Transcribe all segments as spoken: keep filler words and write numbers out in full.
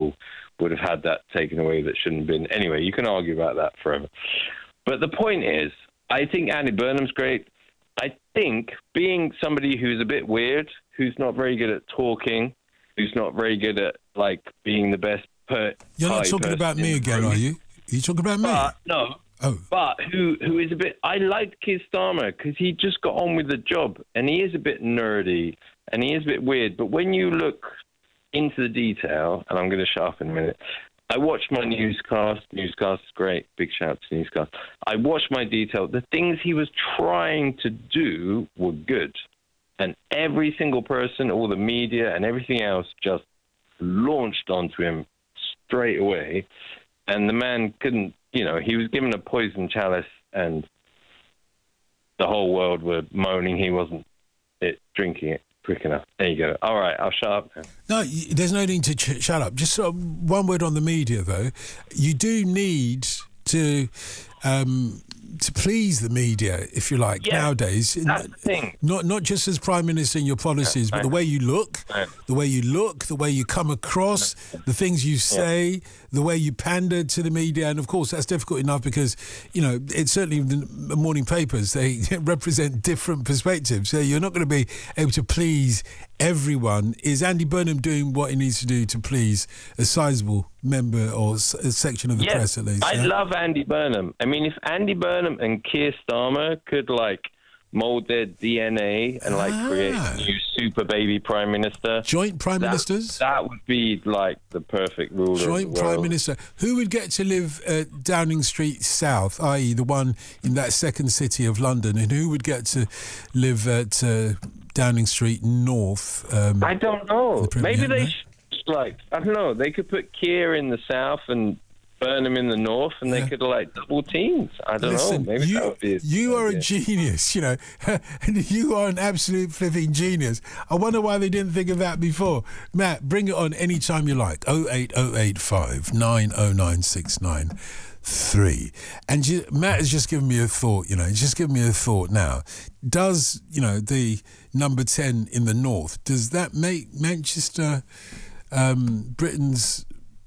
people would have had that taken away that shouldn't have been. Anyway, you can argue about that forever. But the point is, I think Andy Burnham's great. I think being somebody who's a bit weird, who's not very good at talking, who's not very good at, like, being the best per You're not talking about me again, are you? Are you talking about me? But, no. Oh. But who who is a bit... I liked Keir Starmer because he just got on with the job, and he is a bit nerdy, and he is a bit weird. But when you look into the detail, and I'm going to shut up in a minute, I watched my newscast. Newscast is great. Big shout out to newscast. I watched my detail. The things he was trying to do were good. And every single person, all the media and everything else just launched onto him straight away. And the man couldn't, you know, he was given a poison chalice and the whole world were moaning he wasn't it, drinking it quick enough. There you go. All right, I'll shut up now. No, there's no need to ch- shut up. Just sort of one word on the media, though. You do need to um, to please the media, if you like, yeah, nowadays. That's the thing. Not not just as Prime Minister in your policies, yeah, but the way you look, yeah. the way you look, the way you come across, the things you say, yeah. the way you pander to the media. And, of course, that's difficult enough because, you know, it's certainly the morning papers, they represent different perspectives. So you're not going to be able to please everyone. Is Andy Burnham doing what he needs to do to please a sizable member or a section of the yes, press, at least? I yeah? love Andy Burnham. I mean, if Andy Burnham and Keir Starmer could, like, mould their D N A and, like, ah. create a new super baby prime minister. Joint prime that, ministers? That would be, like, the perfect ruler Joint of the prime world. minister. Who would get to live at Downing Street South, that is the one in that second city of London, and who would get to live at uh, Downing Street North? Um, I don't know. the Maybe they, no? should, like, I don't know, they could put Keir in the south and Burnham in the north, and they yeah. could, like, double teams. I don't Listen, know. Maybe you, that would be you are a genius, you know. You are an absolute flipping genius. I wonder why they didn't think of that before. Matt, bring it on any time you like. oh eight oh eight five nine oh nine six nine three. And you, Matt has just given me a thought, you know. He's just given me a thought now. Does, you know, the number ten in the north, does that make Manchester um, Britain's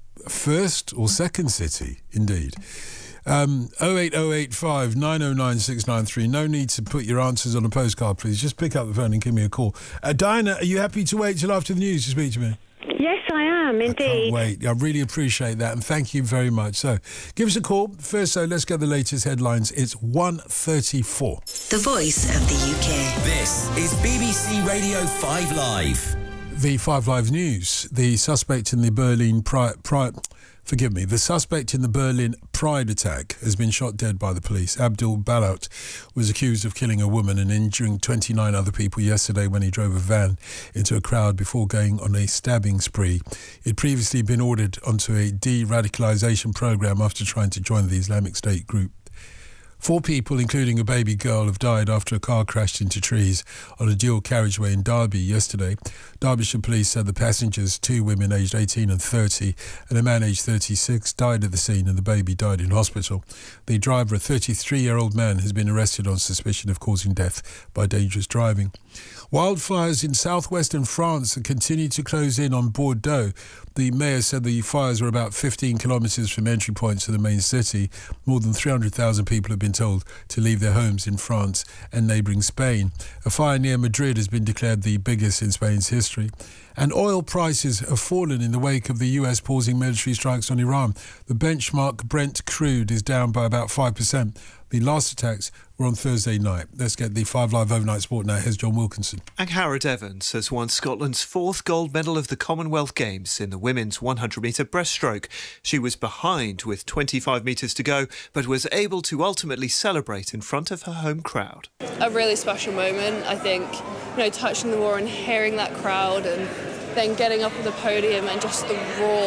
first or second city, indeed? Um, oh eight oh eight five nine oh nine six nine three. No need to put your answers on a postcard, please. Just pick up the phone and give me a call. Uh, Diana, are you happy to wait till after the news to speak to me? Yes, I am, indeed. I can't wait. I really appreciate that, and thank you very much. So, give us a call. First, though, let's get the latest headlines. It's one thirty-four. The Voice of the U K. This is B B C Radio five Live. The Five Live News. The suspect in the Berlin Pride... Pri- Forgive me. The suspect in the Berlin Pride attack has been shot dead by the police. Abdul Balut was accused of killing a woman and injuring twenty-nine other people yesterday when he drove a van into a crowd before going on a stabbing spree. He'd previously been ordered onto a de-radicalisation programme after trying to join the Islamic State group. Four people, including a baby girl, have died after a car crashed into trees on a dual carriageway in Derby yesterday. Derbyshire police said the passengers, two women aged eighteen and thirty, and a man aged thirty-six, died at the scene and the baby died in hospital. The driver, a thirty-three-year-old man, has been arrested on suspicion of causing death by dangerous driving. Wildfires in southwestern France continue to close in on Bordeaux. The mayor said the fires were about fifteen kilometres from entry points to the main city. More than three hundred thousand people have been told to leave their homes in France and neighbouring Spain. A fire near Madrid has been declared the biggest in Spain's history. And oil prices have fallen in the wake of the U S pausing military strikes on Iran. The benchmark Brent crude is down by about five percent. The last attacks were on Thursday night. Let's get the Five Live Overnight Sport now. Here's John Wilkinson. Angharad Evans has won Scotland's fourth gold medal of the Commonwealth Games in the women's one hundred metre breaststroke. She was behind with twenty-five metres to go, but was able to ultimately celebrate in front of her home crowd. A really special moment, I think, you know, touching the water and hearing that crowd and then getting up on the podium and just the raw